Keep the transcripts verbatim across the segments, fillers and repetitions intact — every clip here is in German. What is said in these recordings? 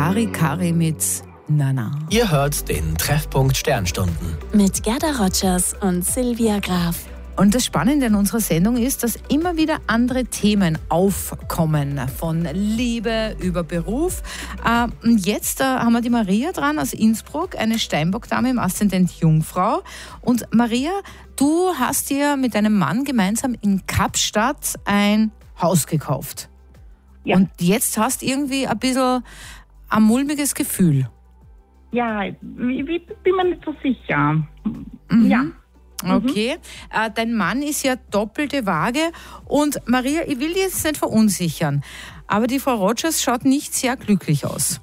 Kari Kari mit Nana. Ihr hört den Treffpunkt Sternstunden. Mit Gerda Rogers und Silvia Graf. Und das Spannende an unserer Sendung ist, dass immer wieder andere Themen aufkommen. Von Liebe über Beruf. Und jetzt haben wir die Maria dran aus Innsbruck, eine Steinbock-Dame im Aszendent Jungfrau. Und Maria, du hast dir mit deinem Mann gemeinsam in Kapstadt ein Haus gekauft. Ja. Und jetzt hast du irgendwie ein bisschen ein mulmiges Gefühl. Ja, ich bin mir nicht so sicher. Mhm. Ja. Okay, mhm. äh, dein Mann ist ja doppelte Waage und Maria, ich will dich jetzt nicht verunsichern, aber die Frau Rogers schaut nicht sehr glücklich aus.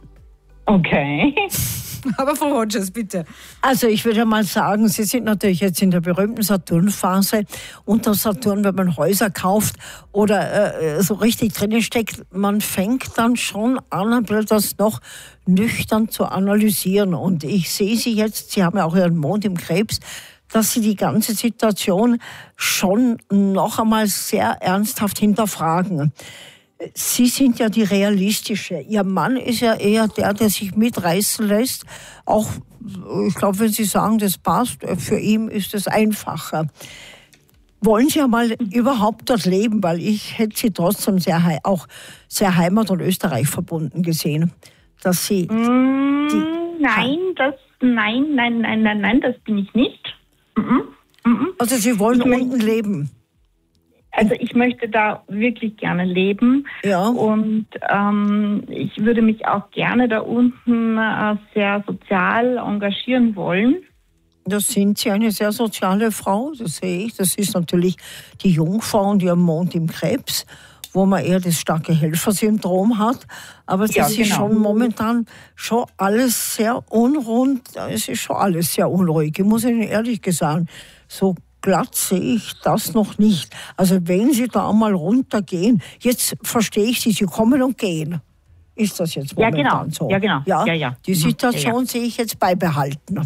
Okay. Aber Frau Rogers, bitte. Also ich würde mal sagen, Sie sind natürlich jetzt in der berühmten Saturn-Phase. Unter Saturn, wenn man Häuser kauft oder äh, so richtig drin steckt, man fängt dann schon an, das noch nüchtern zu analysieren. Und ich sehe Sie jetzt, Sie haben ja auch Ihren Mond im Krebs, dass Sie die ganze Situation schon noch einmal sehr ernsthaft hinterfragen. Sie sind ja die realistische. Ihr Mann ist ja eher der, der sich mitreißen lässt. Auch, ich glaube, wenn Sie sagen, das passt, für ihn ist es einfacher. Wollen Sie ja mal überhaupt dort leben? Weil ich hätte Sie trotzdem sehr, auch sehr Heimat- und Österreich verbunden gesehen. Dass Sie Mm, die, nein, das, nein, nein, nein, nein, nein, das bin ich nicht. Mhm. Mhm. Also Sie wollen Ich mein- unten leben? Also ich möchte da wirklich gerne leben Ja. und ähm, ich würde mich auch gerne da unten äh, sehr sozial engagieren wollen. Das sind Sie, eine sehr soziale Frau, das sehe ich. Das ist natürlich die Jungfrau und ihr Mond im Krebs, wo man eher das starke Helfersyndrom hat. Aber das Ja, ist genau. schon momentan schon alles sehr unrund. Es ist schon alles sehr unruhig. Ich muss Ihnen ehrlich sagen, so glatt sehe ich das noch nicht. Also wenn Sie da einmal runtergehen, jetzt verstehe ich Sie, Sie kommen und gehen. Ist das jetzt Ja, momentan genau. so? Ja, genau. Ja, Ja, ja. Die Mhm. Situation Ja, ja. sehe ich jetzt beibehalten.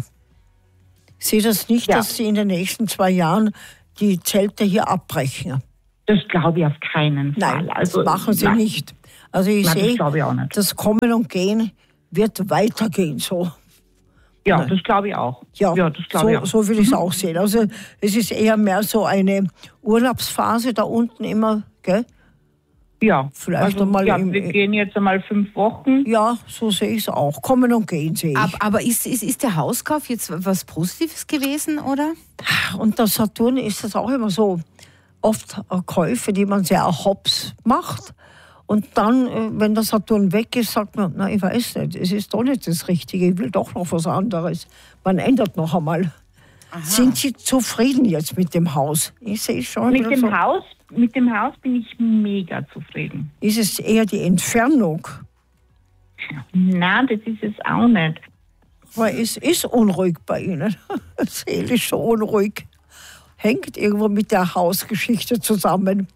Sehe das nicht, Ja. dass Sie in den nächsten zwei Jahren die Zelte hier abbrechen? Das glaube ich auf keinen Fall. Nein, also, das machen Sie nein. nicht. Also ich Nein, das sehe, glaube ich auch nicht. das Kommen und Gehen wird weitergehen so. Ja, Nein. das glaube ich auch. Ja, das glaube ich auch. so, so will ich es auch sehen. Also es ist eher mehr so eine Urlaubsphase da unten immer, gell? Ja, Vielleicht also, einmal ja im- wir gehen jetzt einmal fünf Wochen. Ja, so sehe ich es auch. Kommen und Gehen sehe ich. Ab, aber ist, ist, ist der Hauskauf jetzt was Positives gewesen, oder? Und der Saturn ist das auch immer so oft äh, Käufe, die man sehr hops macht. Und dann, äh, wenn der Saturn weg ist, sagt man, na, ich weiß nicht, es ist doch nicht das Richtige, ich will doch noch was anderes. Man ändert noch einmal. Sind Sie zufrieden jetzt mit dem Haus? Ich sehe schon. Mit wieder dem so, Haus, mit dem Haus bin ich mega zufrieden. Ist es eher die Entfernung? Nein, das ist es auch nicht. Weil es ist unruhig bei Ihnen. Seelisch so unruhig. Hängt irgendwo mit der Hausgeschichte zusammen.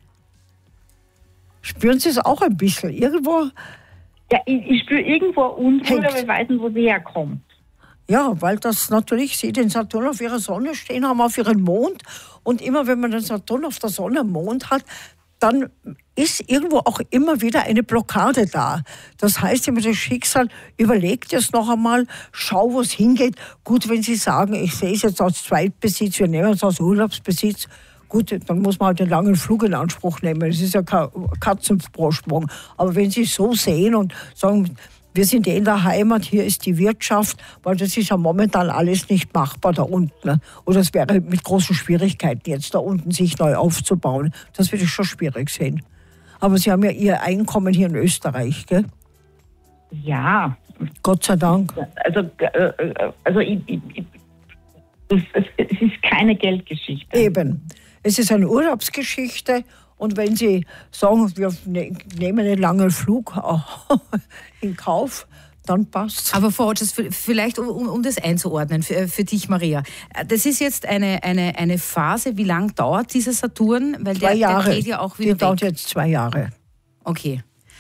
Spüren Sie es auch ein bisschen? Irgendwo, Ja, ich, ich spüre irgendwo Unruhe, Hängt. aber ich weiß nicht, wo sie herkommt. ja, weil das natürlich, Sie den Saturn auf Ihrer Sonne stehen haben, auf Ihren Mond. Und immer wenn man den Saturn auf der Sonne am Mond hat, dann ist irgendwo auch immer wieder eine Blockade da. Das heißt immer, das Schicksal überlegt es noch einmal, schau, wo es hingeht. Gut, wenn Sie sagen, ich sehe es jetzt als Zweitbesitz, wir nehmen es als Urlaubsbesitz, gut, dann muss man halt den langen Flug in Anspruch nehmen. Das ist ja kein Katzenvorsprung. Aber wenn Sie es so sehen und sagen, wir sind eh in der Heimat, hier ist die Wirtschaft, weil das ist ja momentan alles nicht machbar da unten. Ne? Oder es wäre mit großen Schwierigkeiten jetzt da unten sich neu aufzubauen. Das würde ich schon schwierig sehen. Aber Sie haben ja Ihr Einkommen hier in Österreich, gell? Ja, Gott sei Dank. also, äh, äh, also ich, ich, ich, es, es, es ist keine Geldgeschichte. Eben. Es ist eine Urlaubsgeschichte. Und wenn Sie sagen, wir ne- nehmen einen langen Flug in Kauf, dann passt's. Aber Frau Rogers, vielleicht um, um das einzuordnen für, für dich, Maria. Das ist jetzt eine, eine, eine Phase, wie lang dauert dieser Saturn? Weil Zwei der, Jahre. der geht ja auch wieder Die dauert weg. jetzt zwei Jahre. Okay.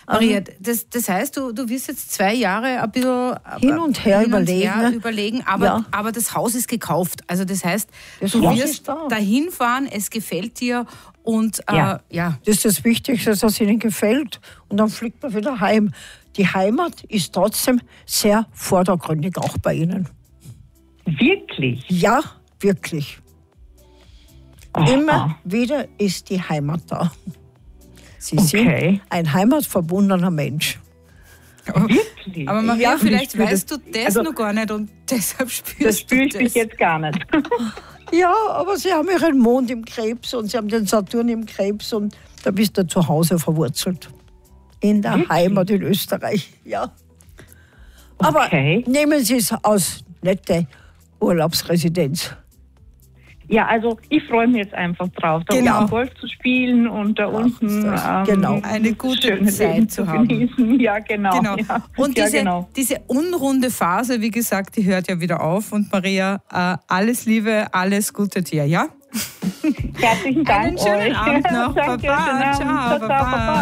Maria, das, das heißt, du, du wirst jetzt zwei Jahre ein bisschen Hin und her hin und überlegen, her ne? überlegen aber, Ja. aber das Haus ist gekauft. Also das heißt, Das du Haus wirst ist da. dahin fahren, es gefällt dir und äh, Ja. ja. Das ist das Wichtigste, dass es ihnen gefällt. Und dann fliegt man wieder heim. Die Heimat ist trotzdem sehr vordergründig auch bei Ihnen. Wirklich? Ja, wirklich. Aha. Immer wieder ist die Heimat da. Sie Okay. sind ein heimatverbundener Mensch. Wirklich? Aber Maria, Ja, vielleicht ich spür weißt das- du das also- noch gar nicht und deshalb spürst Das spüre ich du bis das. jetzt gar nicht. Ja, aber Sie haben Ihren Mond im Krebs und Sie haben den Saturn im Krebs und da bist du zu Hause verwurzelt. In der Wirklich? Heimat in Österreich, ja. Aber Okay. nehmen Sie es als nette Urlaubsresidenz. Ja, also ich freue mich jetzt einfach drauf, da Genau. unten Golf zu spielen und da unten das- ähm, genau. Eine gute schöne Zeit Leben zu haben. genießen. Ja, genau. Genau. Ja. Und ja, diese, genau. diese unrunde Phase, wie gesagt, die hört ja wieder auf. Und Maria, äh, alles Liebe, alles Gute dir, ja? Herzlichen Dank Einen schönen euch. Abend noch. Danke, Baba. schönen Abend. Ciao, Ciao, ciao, Baba. Baba.